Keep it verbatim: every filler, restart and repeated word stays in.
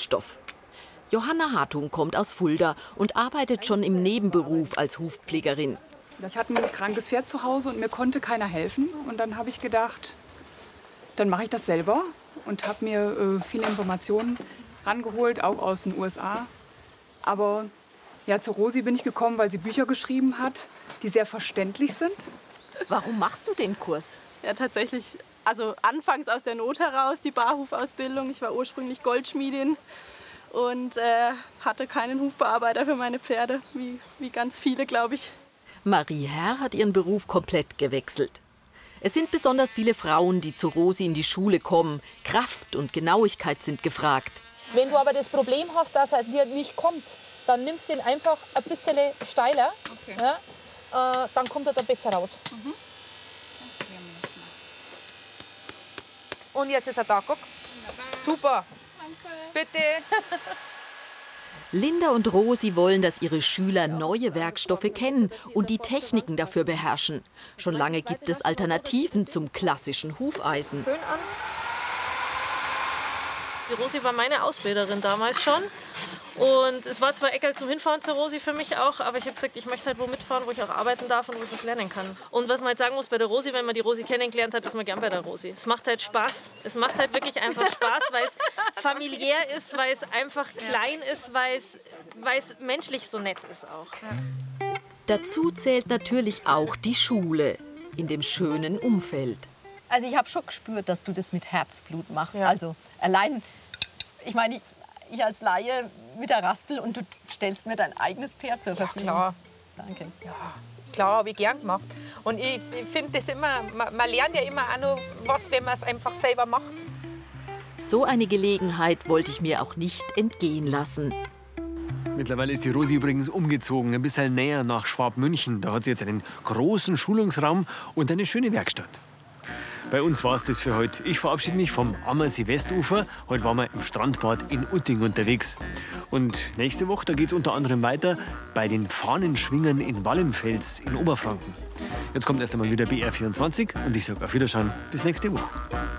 Werkstoff. Johanna Hartung kommt aus Fulda und arbeitet schon im Nebenberuf als Hufpflegerin. Ich hatte ein krankes Pferd zu Hause und mir konnte keiner helfen. Und dann habe ich gedacht, dann mache ich das selber und habe mir äh, viele Informationen rangeholt, auch aus den U S A. Aber ja, zu Rosi bin ich gekommen, weil sie Bücher geschrieben hat, die sehr verständlich sind. Warum machst du den Kurs? Ja, tatsächlich, also anfangs aus der Not heraus, die Barhufausbildung. Ich war ursprünglich Goldschmiedin und äh, hatte keinen Hufbearbeiter für meine Pferde, wie, wie ganz viele, glaube ich. Marie Herr hat ihren Beruf komplett gewechselt. Es sind besonders viele Frauen, die zu Rosi in die Schule kommen. Kraft und Genauigkeit sind gefragt. Wenn du aber das Problem hast, dass er dir nicht kommt, dann nimmst du ihn einfach ein bisschen steiler. Okay. Ja, äh, dann kommt er da besser raus. Mhm. Und jetzt ist er da, guck. Super. Danke. Bitte. Linda und Rosi wollen, dass ihre Schüler neue Werkstoffe kennen und die Techniken dafür beherrschen. Schon lange gibt es Alternativen zum klassischen Hufeisen. Die Rosi war meine Ausbilderin damals schon. Und es war zwar Eckerl zum Hinfahren zur Rosi für mich auch, aber ich habe gesagt, ich möchte halt wo mitfahren, wo ich auch arbeiten darf und wo ich was lernen kann. Und was man halt sagen muss bei der Rosi, wenn man die Rosi kennengelernt hat, ist man gern bei der Rosi. Es macht halt Spaß. Es macht halt wirklich einfach Spaß, weil es familiär ist, weil es einfach klein ist, weil es, weil es menschlich so nett ist auch. Dazu zählt natürlich auch die Schule in dem schönen Umfeld. Also ich habe schon gespürt, dass du das mit Herzblut machst. Ja. Also allein, ich meine, ich als Laie mit der Raspel und du stellst mir dein eigenes Pferd zur Verfügung. Ja, klar. Danke. Ja, klar, habe ich gern gemacht. Und ich, ich finde das immer, man, man lernt ja immer auch noch was, wenn man es einfach selber macht. So eine Gelegenheit wollte ich mir auch nicht entgehen lassen. Mittlerweile ist die Rosi übrigens umgezogen, ein bisschen näher nach Schwabmünchen. Da hat sie jetzt einen großen Schulungsraum und eine schöne Werkstatt. Bei uns war es das für heute. Ich verabschiede mich vom Ammersee-Westufer. Heute waren wir im Strandbad in Utting unterwegs. Und nächste Woche geht es unter anderem weiter bei den Fahnenschwingern in Wallenfels in Oberfranken. Jetzt kommt erst einmal wieder B R vierundzwanzig und ich sage auf Wiederschauen bis nächste Woche.